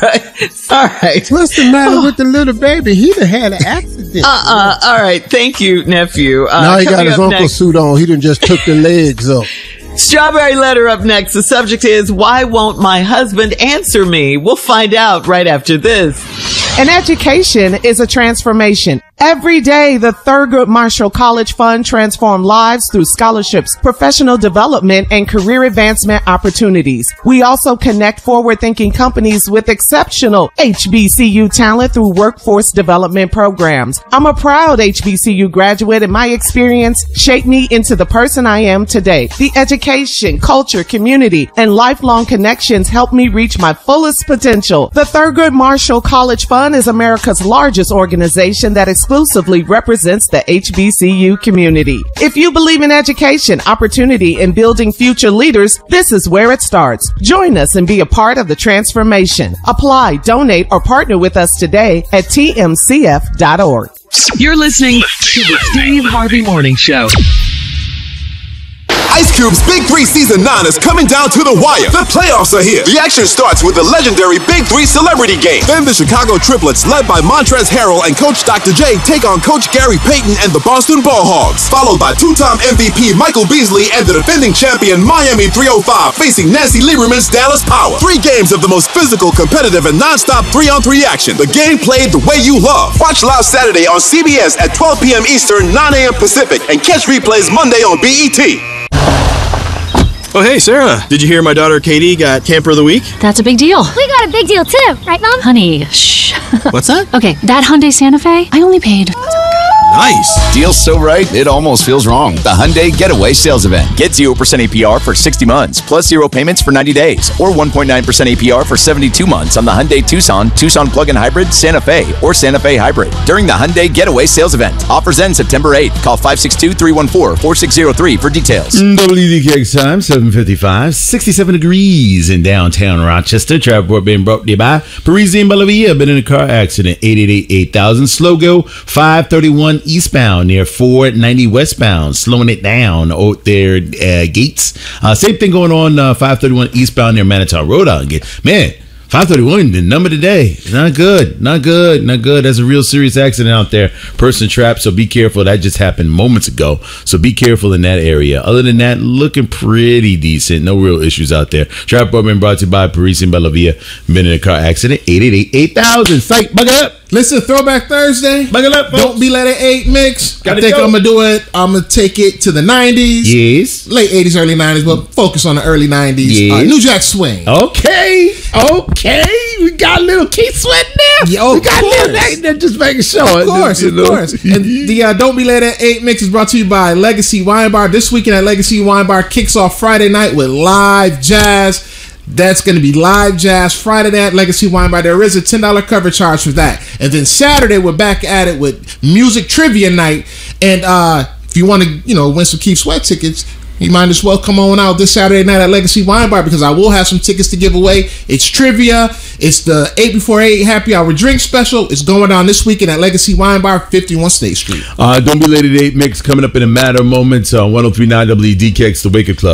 All right. What's the matter with the little baby? He done had an accident. All right. Thank you, nephew. Now he got his uncle suit on. He done just took the legs up. Strawberry letter up next. The subject is, why won't my husband answer me? We'll find out right after this. An education is a transformation. Every day, the Thurgood Marshall College Fund transforms lives through scholarships, professional development, and career advancement opportunities. We also connect forward-thinking companies with exceptional HBCU talent through workforce development programs. I'm a proud HBCU graduate, and my experience shaped me into the person I am today. The education, culture, community, and lifelong connections helped me reach my fullest potential. The Thurgood Marshall College Fund is America's largest organization that exclusively represents the HBCU community. If you believe in education, opportunity, and building future leaders, this is where it starts. Join us and be a part of the transformation. Apply, donate, or partner with us today at tmcf.org. You're listening to the Steve Harvey Morning Show. Ice Cube's Big 3 Season 9 is coming down to the wire. The playoffs are here. The action starts with the legendary Big 3 Celebrity Game. Then the Chicago Triplets, led by Montrezl Harrell and Coach Dr. J, take on Coach Gary Payton and the Boston Ball Hogs. Followed by two-time MVP Michael Beasley and the defending champion Miami 305 facing Nancy Lieberman's Dallas Power. 3 games of the most physical, competitive, and non-stop 3-on-3 action. The game played the way you love. Watch live Saturday on CBS at 12 p.m. Eastern, 9 a.m. Pacific, and catch replays Monday on BET. Oh, hey, Sarah. Did you hear my daughter Katie got Camper of the Week? That's a big deal. We got a big deal, too. Right, Mom? Honey, shh. What's that? Okay, that Hyundai Santa Fe, I only paid... Nice. Deal's so right, it almost feels wrong. The Hyundai Getaway Sales Event. Get 0% APR for 60 months, plus 0 payments for 90 days, or 1.9% APR for 72 months on the Hyundai Tucson, Tucson Plug-in Hybrid, Santa Fe, or Santa Fe Hybrid during the Hyundai Getaway Sales Event. Offers end September 8th. Call 562-314-4603 for details. WDKX time, 7:55, 67 degrees in downtown Rochester. Traffic report being brought to you by Parisian Bolivia. Been in a car accident, 888-8000. Slow go, 531 eastbound near 490 westbound, slowing it down out there gates. Same thing going on 531 eastbound near Manitou Road out. Man, 531, the number today. Not good. That's a real serious accident out there. Person trapped, so be careful. That just happened moments ago, so be careful in that area. Other than that, looking pretty decent. No real issues out there. Traffic report been brought to you by Parisian Bolivia. Been in a car accident, 888-8000. Psych, bug up. Listen, Throwback Thursday. Buckle up, folks. Don't Be Let It 8 mix. Gotta I think go. I'm going to do it. I'm going to take it to the 90s. Yes. Late 80s, early 90s, but focus on the early 90s. Yes. New Jack Swing. Okay. We got a little Keith Sweat there. Yeah, we got a little that, just making sure. Of course. And the Don't Be Let It 8 mix is brought to you by Legacy Wine Bar. This weekend at Legacy Wine Bar kicks off Friday night with live jazz. That's going to be live jazz Friday night at Legacy Wine Bar. There is a $10 cover charge for that. And then Saturday, we're back at it with music trivia night. And if you want to, win some Keith Sweat tickets, you might as well come on out this Saturday night at Legacy Wine Bar, because I will have some tickets to give away. It's trivia. It's the 8 before 8 happy hour drink special. It's going on this weekend at Legacy Wine Bar, 51 State Street. Don't Be Late at 8 mix coming up in a matter of moments on 103.9 WDKX, The Wake Up Club.